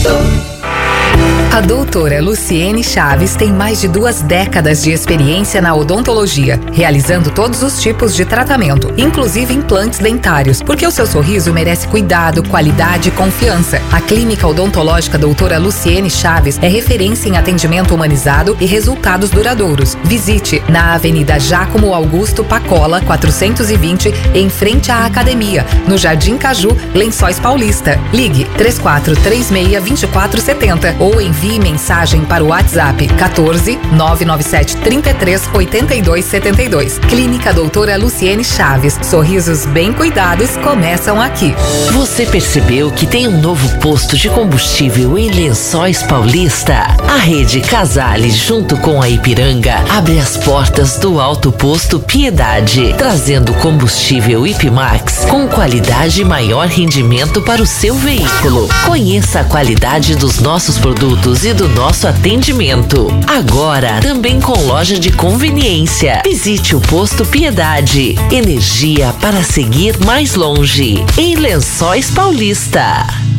A doutora Luciene Chaves tem mais de 2 décadas de experiência na odontologia, realizando todos os tipos de tratamento, inclusive implantes dentários, porque o seu sorriso merece cuidado, qualidade e confiança. A Clínica Odontológica doutora Luciene Chaves é referência em atendimento humanizado e resultados duradouros. Visite na Avenida Jácomo Augusto Pacola, 420, em frente à Academia, no Jardim Caju, Lençóis Paulista. Ligue 3436-2470 ou envie mensagem para o WhatsApp 14 997 33 82 72. Clínica doutora Luciene Chaves. Sorrisos bem cuidados começam aqui. Você percebeu que tem um novo posto de combustível em Lençóis Paulista? A rede Casale, junto com a Ipiranga, abre as portas do Alto Posto Piedade, trazendo combustível Ipimax com qualidade e maior rendimento para o seu veículo. Conheça a qualidade dos nossos produtos e do nosso atendimento. Agora, também com loja de conveniência. Visite o Posto Piedade. Energia para seguir mais longe. Em Lençóis Paulista.